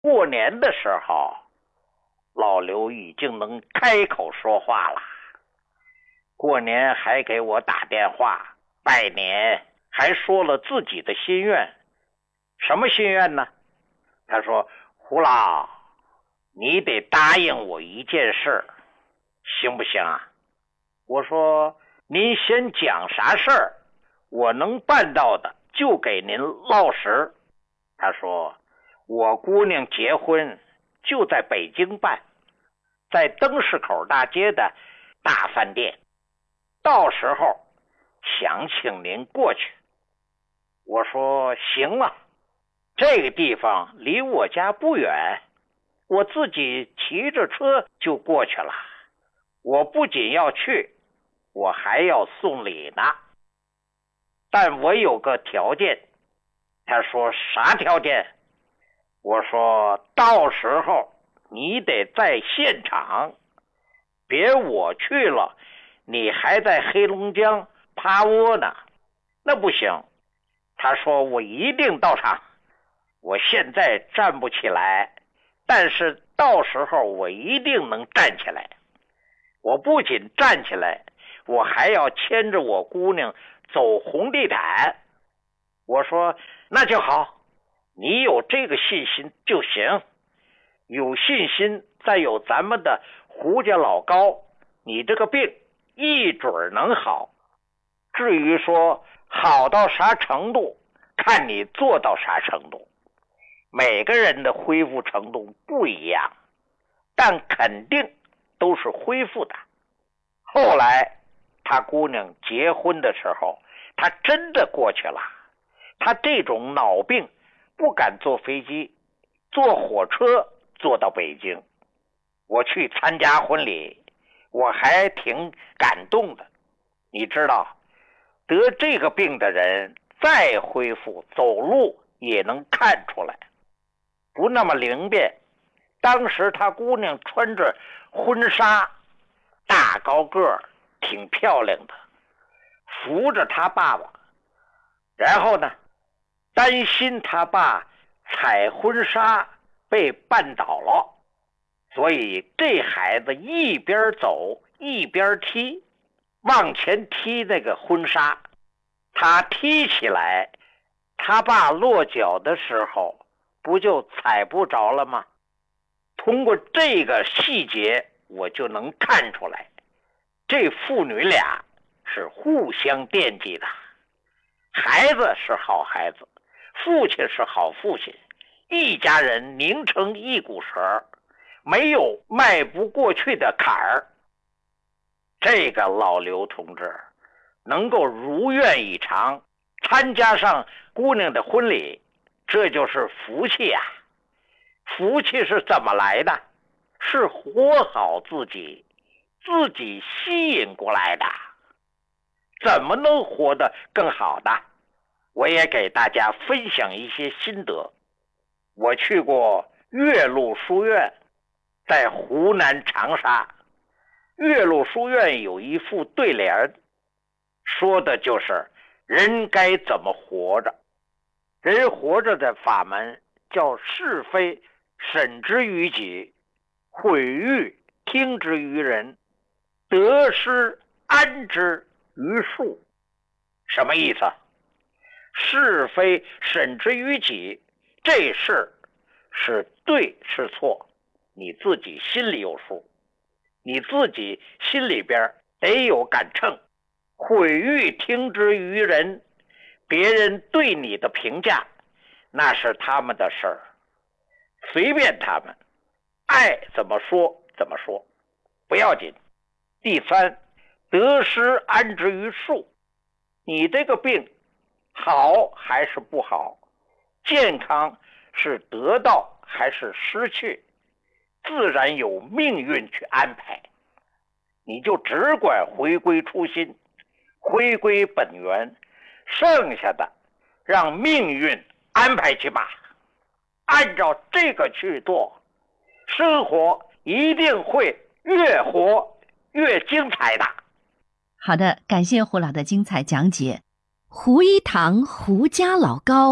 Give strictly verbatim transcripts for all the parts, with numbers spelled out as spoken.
过年的时候，老刘已经能开口说话了。过年还给我打电话拜年，还说了自己的心愿。什么心愿呢？他说：胡老，你得答应我一件事，行不行啊？我说：您先讲啥事儿，我能办到的就给您落实。他说：我姑娘结婚就在北京办，在灯市口大街的大饭店，到时候想请您过去。我说行了，这个地方离我家不远，我自己骑着车就过去了。我不仅要去，我还要送礼呢。但我有个条件。他说啥条件？我说到时候你得在现场，别我去了你还在黑龙江趴窝呢，那不行。他说我一定到场，我现在站不起来，但是到时候我一定能站起来。我不仅站起来，我还要牵着我姑娘走红地毯。我说那就好，你有这个信心就行，有信心再有咱们的胡家老高，你这个病一准能好。至于说好到啥程度，看你做到啥程度。每个人的恢复程度不一样，但肯定都是恢复的。后来他姑娘结婚的时候，他真的过去了。他这种脑病不敢坐飞机，坐火车坐到北京。我去参加婚礼，我还挺感动的。你知道，得这个病的人再恢复走路也能看出来，不那么灵便。当时他姑娘穿着婚纱，大高个儿，挺漂亮的，扶着他爸爸。然后呢，担心他爸踩婚纱被绊倒了，所以这孩子一边走一边踢，往前踢那个婚纱。他踢起来，他爸落脚的时候不就踩不着了吗？通过这个细节，我就能看出来，这父女俩是互相惦记的。孩子是好孩子，父亲是好父亲，一家人拧成一股绳，没有迈不过去的坎儿。这个老刘同志能够如愿以偿参加上姑娘的婚礼，这就是福气啊！福气是怎么来的？是活好自己，自己吸引过来的。怎么能活得更好的？我也给大家分享一些心得。我去过岳麓书院，在湖南长沙。岳麓书院有一副对联，说的就是人该怎么活着。人活着的法门叫是非审之于己，毁誉听之于人，得失安之于数。什么意思？是非审之于己，这事是对是错，你自己心里有数，你自己心里边得有杆秤。毁誉听之于人，别人对你的评价那是他们的事儿，随便他们爱怎么说怎么说，不要紧。第三，得失安之于数，你这个病好还是不好，健康是得到还是失去，自然有命运去安排。你就只管回归初心，回归本源，剩下的让命运安排去吧。按照这个去做，生活一定会越活越精彩的。 好的，感谢胡老的精彩讲解。胡一堂胡家老高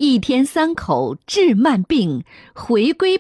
一天三口治慢病，回归